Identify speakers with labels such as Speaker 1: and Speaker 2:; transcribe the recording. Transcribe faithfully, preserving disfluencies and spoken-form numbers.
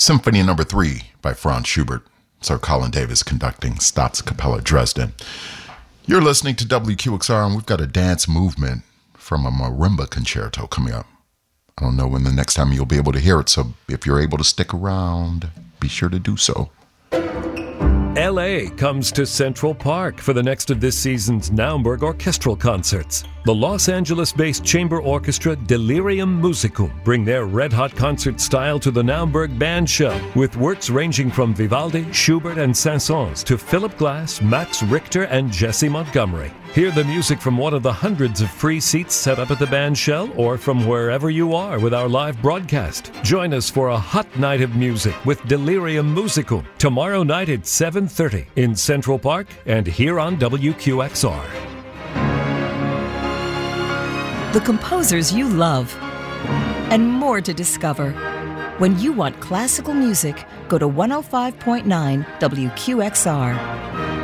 Speaker 1: Symphony Number Three by Franz Schubert. Sir Colin Davis conducting Staatskapelle Dresden. You're listening to W Q X R, and we've got a dance movement from a marimba concerto coming up. I don't know when the next time you'll be able to hear it, so if you're able to stick around, be sure to do so.
Speaker 2: L A comes to Central Park for the next of this season's Naumburg Orchestral Concerts. The Los Angeles-based chamber orchestra Delirium Musicum bring their red-hot concert style to the Naumburg Band Show, with works ranging from Vivaldi, Schubert, and Saint-Saëns to Philip Glass, Max Richter, and Jesse Montgomery. Hear the music from one of the hundreds of free seats set up at the band shell or from wherever you are with our live broadcast. Join us for a hot night of music with Delirium Musicum tomorrow night at seven thirty in Central Park and here on W Q X R.
Speaker 3: The composers you love and more to discover. When you want classical music, go to one oh five point nine W Q X R.